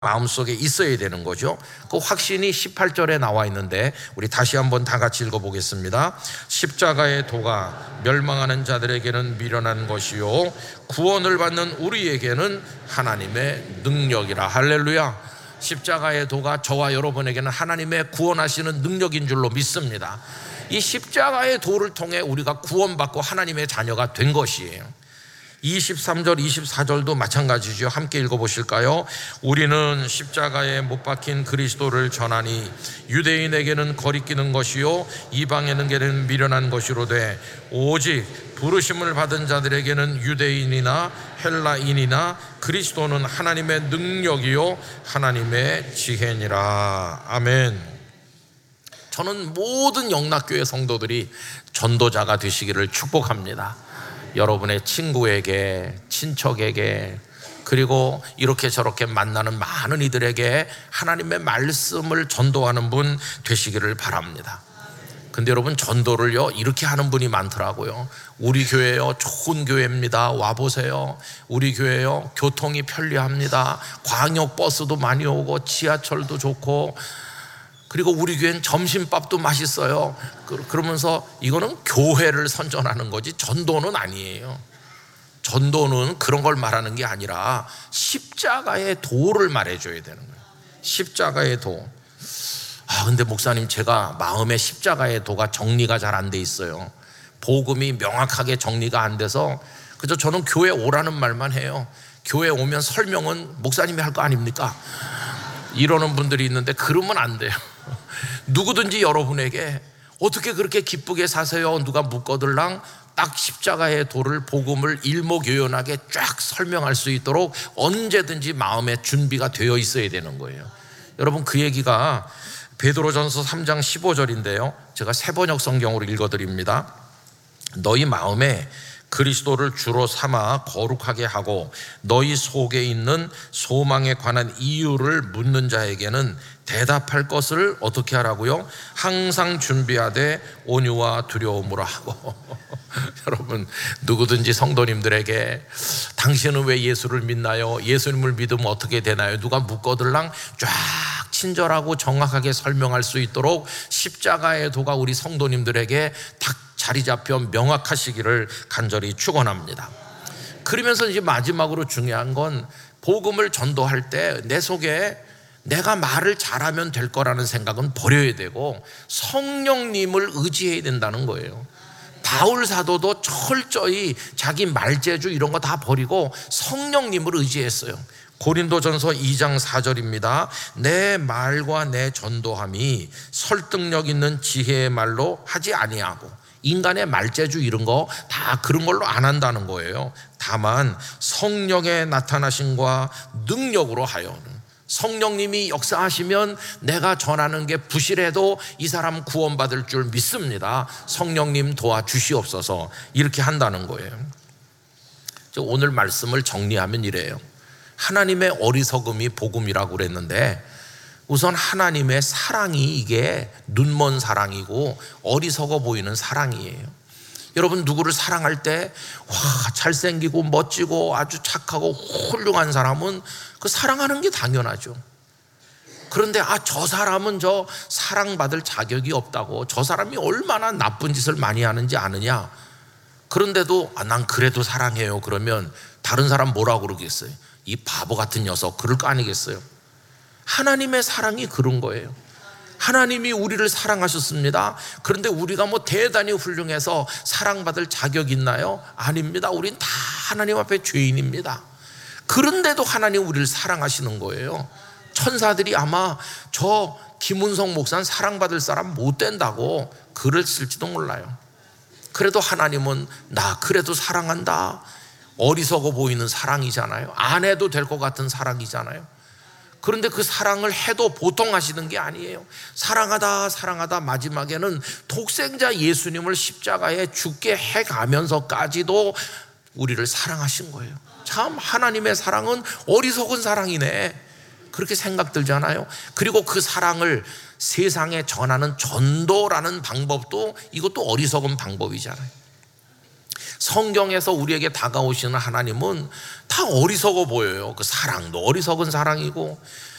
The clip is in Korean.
마음속에 있어야 되는 거죠. 그 확신이 18절에 나와 있는데 우리 다시 한번 다 같이 읽어보겠습니다. 십자가의 도가 멸망하는 자들에게는 미련한 것이요 구원을 받는 우리에게는 하나님의 능력이라. 할렐루야. 십자가의 도가 저와 여러분에게는 하나님의 구원하시는 능력인 줄로 믿습니다. 이 십자가의 도를 통해 우리가 구원받고 하나님의 자녀가 된 것이에요. 23절 24절도 마찬가지죠. 함께 읽어보실까요? 우리는 십자가에 못 박힌 그리스도를 전하니 유대인에게는 거리끼는 것이요 이방인에게는 미련한 것이로되 오직 부르심을 받은 자들에게는 유대인이나 헬라인이나 그리스도는 하나님의 능력이요 하나님의 지혜니라. 아멘. 저는 모든 영락교회 성도들이 전도자가 되시기를 축복합니다. 여러분의 친구에게, 친척에게, 그리고 이렇게 저렇게 만나는 많은 이들에게 하나님의 말씀을 전도하는 분 되시기를 바랍니다. 근데 여러분, 전도를요 이렇게 하는 분이 많더라고요. 우리 교회요 좋은 교회입니다, 와보세요. 우리 교회요 교통이 편리합니다. 광역버스도 많이 오고 지하철도 좋고, 그리고 우리 교회는 점심밥도 맛있어요. 그러면서 이거는 교회를 선전하는 거지 전도는 아니에요. 전도는 그런 걸 말하는 게 아니라 십자가의 도를 말해줘야 되는 거예요. 십자가의 도. 근데 목사님, 제가 마음에 십자가의 도가 정리가 잘 안 돼 있어요. 복음이 명확하게 정리가 안 돼서 그저 저는 교회 오라는 말만 해요. 교회 오면 설명은 목사님이 할 거 아닙니까? 이러는 분들이 있는데 그러면 안 돼요. 누구든지 여러분에게 어떻게 그렇게 기쁘게 사세요? 누가 묻거들랑 딱 십자가의 도를, 복음을 일목요연하게 쫙 설명할 수 있도록 언제든지 마음의 준비가 되어 있어야 되는 거예요. 여러분, 그 얘기가 베드로전서 3장 15절인데요 제가 새번역 성경으로 읽어드립니다. 너희 마음에 그리스도를 주로 삼아 거룩하게 하고 너희 속에 있는 소망에 관한 이유를 묻는 자에게는 대답할 것을 어떻게 하라고요? 항상 준비하되 온유와 두려움으로 하고. 여러분, 누구든지 성도님들에게 당신은 왜 예수를 믿나요? 예수님을 믿으면 어떻게 되나요? 누가 묻거들랑 쫙 친절하고 정확하게 설명할 수 있도록 십자가의 도가 우리 성도님들에게 딱 자리 잡혀 명확하시기를 간절히 축원합니다. 그러면서 이제 마지막으로 중요한 건 복음을 전도할 때 내 속에 내가 말을 잘하면 될 거라는 생각은 버려야 되고 성령님을 의지해야 된다는 거예요. 바울 사도도 철저히 자기 말재주 이런 거 다 버리고 성령님을 의지했어요. 고린도전서 2장 4절입니다. 내 말과 내 전도함이 설득력 있는 지혜의 말로 하지 아니하고, 인간의 말재주 이런 거 다 그런 걸로 안 한다는 거예요. 다만 성령의 나타나심과 능력으로 하여는, 성령님이 역사하시면 내가 전하는 게 부실해도 이 사람 구원받을 줄 믿습니다. 성령님 도와주시옵소서. 이렇게 한다는 거예요. 오늘 말씀을 정리하면 이래요. 하나님의 어리석음이 복음이라고 그랬는데, 우선 하나님의 사랑이 이게 눈먼 사랑이고 어리석어 보이는 사랑이에요. 여러분, 누구를 사랑할 때 잘생기고 멋지고 아주 착하고 훌륭한 사람은 그 사랑하는 게 당연하죠. 그런데 저 사람은 저 사랑받을 자격이 없다고, 저 사람이 얼마나 나쁜 짓을 많이 하는지 아느냐, 그런데도 난 그래도 사랑해요. 그러면 다른 사람 뭐라고 그러겠어요? 이 바보 같은 녀석, 그럴 거 아니겠어요? 하나님의 사랑이 그런 거예요. 하나님이 우리를 사랑하셨습니다. 그런데 우리가 뭐 대단히 훌륭해서 사랑받을 자격이 있나요? 아닙니다. 우린 다 하나님 앞에 죄인입니다. 그런데도 하나님 우리를 사랑하시는 거예요. 천사들이 아마 저 김은성 목사는 사랑받을 사람 못 된다고 글을 쓸지도 몰라요. 그래도 하나님은 나 그래도 사랑한다. 어리석어 보이는 사랑이잖아요. 안 해도 될 것 같은 사랑이잖아요. 그런데 그 사랑을 해도 보통 하시는 게 아니에요. 사랑하다 마지막에는 독생자 예수님을 십자가에 죽게 해가면서까지도 우리를 사랑하신 거예요. 참, 하나님의 사랑은 어리석은 사랑이네, 그렇게 생각 들잖아요. 그리고 그 사랑을 세상에 전하는 전도라는 방법도 이것도 어리석은 방법이잖아요. 성경에서 우리에게 다가오시는 하나님은 다 어리석어 보여요. 그 사랑도 어리석은 사랑이고